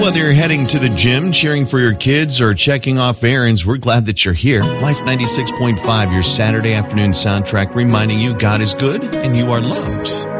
Whether you're heading to the gym, cheering for your kids, or checking off errands, we're glad that you're here. Life 96.5, your Saturday afternoon soundtrack, reminding you God is good and you are loved.